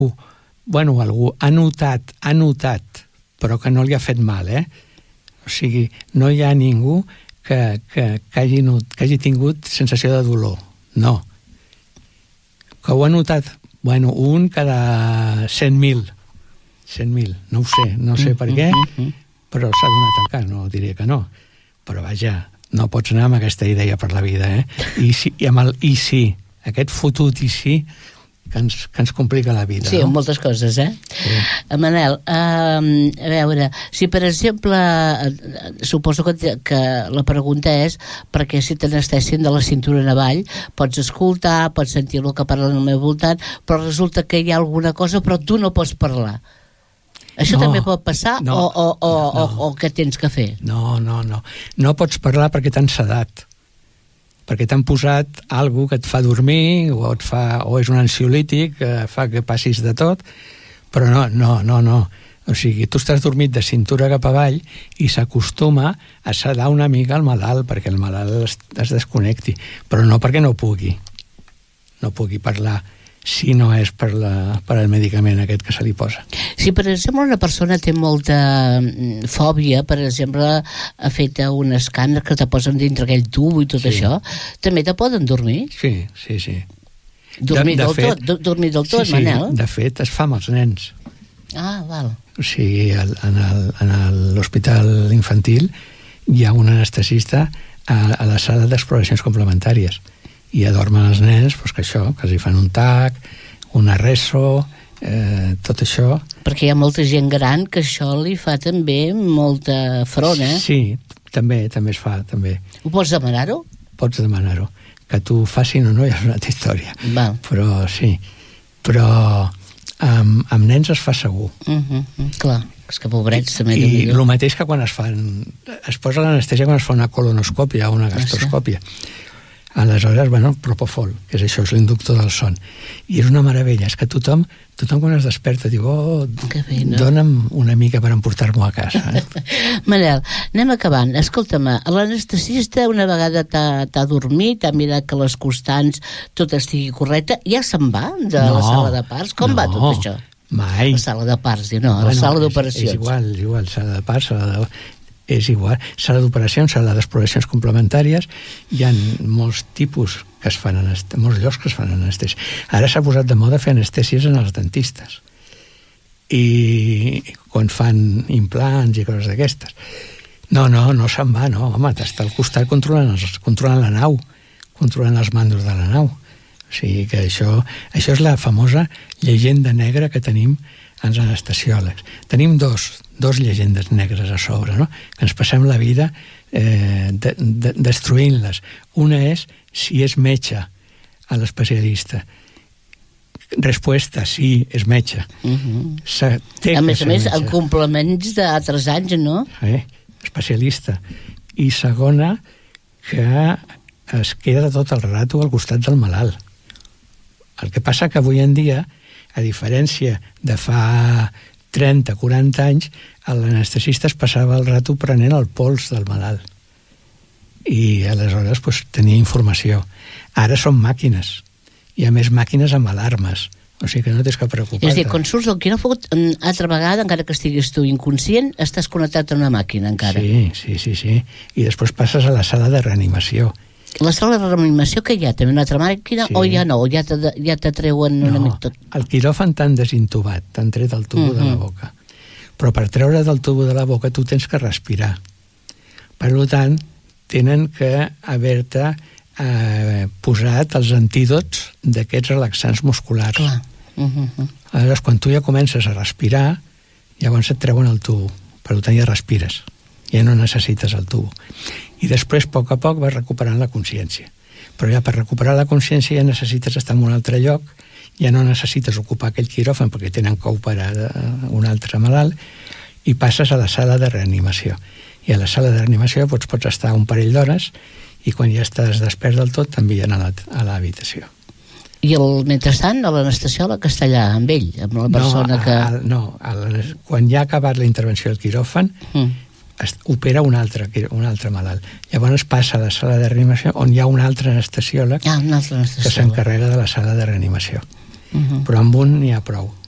algú ha notat, però que no li ha fet mal, O sigui, no hi ha ningú que hagi tingut sensació de dolor. No. Que ho ha notat, un cada 100.000. 100.000, no ho sé, no sé per què, però s'ha donat el cas, no diré que no. Però vaja, no pots anar amb aquesta idea per la vida, I sí, aquest fotut i sí, que ens complica la vida. Sí, amb moltes coses, Sí. Manel, a veure, si per exemple, suposo que la pregunta és perquè si t'anestesien de la cintura en avall, pots escoltar, pots sentir el que parlen al meu voltant, però resulta que hi ha alguna cosa, però tu no pots parlar. Això també pot passar o què tens que fer? No. No pots parlar perquè t'han sedat. Perquè t'han posat alguna que et fa dormir o és un ansiolític que fa que passis de tot, però no. O sigui, tu estàs dormit de cintura cap avall i s'acostuma a sedar una mica el malalt perquè el malalt es desconnecti, però no perquè no pugui parlar, si no és per el medicament aquest que se li posa. Si per exemple una persona té molta fòbia, per exemple ha fet un escàner que te posen dintre aquell tub i tot això, també te poden dormir? Sí. Dormir del tot, Manel? De fet es fa amb els nens. Ah, val. O sigui, en l'hospital infantil hi ha un anestesista a la sala d'exploracions complementàries i adormen els nens, que això, que els hi fan un tac, una reso, tot això. Perquè hi ha molta gent gran que això li fa també molta front, Sí, també es fa, també. Ho pots demanar-ho? Pots demanar-ho. Que tu facin o no ja és una altra història. Val. Però sí. Però amb nens es fa segur. Clar, és que pobrets també. I el mateix que quan es posa l'anestèsia quan es fa una colonoscòpia o una gastroscòpia. Aleshores, Propofol, que és això, és l'inductor del son. I és una meravella, és que tothom quan es desperta diu, dona'm una mica per emportar-m'ho a casa. Manel, anem acabant. Escolta'm, l'anestesista una vegada t'ha dormit, t'ha mirat que les constants tot estigui correcte, ja se'n va de la sala de parts? Com va tot això? Mai. La sala de parts, la sala d'operacions. És igual, sala de parts, és igual. Sala d'operacions, sala d'exploracions complementàries, hi ha molts tipus que es fan molts llocs que es fan anestèsia. Ara s'ha posat de moda fer anestèsies en els dentistes. I quan fan implants i coses d'aquestes. No se'n va, no. Home, t'està al costat controlant la nau, controlant els mandos de la nau. O sigui que això és la famosa llegenda negra que tenim els anestesiòlegs. Tenim dos llegendes negres a sobre, no? Que ens passem la vida destruint-les. Una és si és metge a l'especialista. Resposta, sí, és metge. A més, en complements d'altres anys, no? Especialista. I segona, que es queda tot el rato al costat del malalt. El que passa que avui en dia, a diferència de fa 30-40 anys, l'anestesista es passava el rato prenent el pols del malalt. I aleshores tenia informació. Ara són màquines. Hi ha més màquines amb alarmes. O sigui que no tens que preocupar-te. És a dir, quan surts del quiròfan, altra vegada, encara que estiguis tu inconscient, estàs connectat a una màquina encara. Sí. I després passes a la sala de reanimació. La sala de reanimació que hi ha? També una altra màquina? O ja no? Ja t'atreuen una mica tot? El quiròfan t'han desintubat, t'han tret el tubo de la boca. Però per treure del tubo de la boca tu tens que respirar. Per tant, tenen que haver-te posat els antídots d'aquests relaxants musculars. Clar. Aleshores, quan tu ja comences a respirar, llavors et treuen el tubo. Per tant, ja respires. Ja no necessites el tubo. I després, a poc, vas recuperant la consciència. Però ja per recuperar la consciència ja necessites estar en un altre lloc, ja no necessites ocupar aquell quiròfan perquè tenen que operar un altre malalt, i passes a la sala de reanimació. I a la sala de reanimació pots estar un parell d'hores i quan ja estàs despert del tot t'envien a l'habitació. I mentrestant l'anestesiòleg està allà amb ell, amb la persona quan ja ha acabat la intervenció del quiròfan, opera un altre malalt. Llavors passa a la sala de reanimació on hi ha un altre anestesiòleg que s'encarrega de la sala de reanimació. Però amb un n'hi ha prou.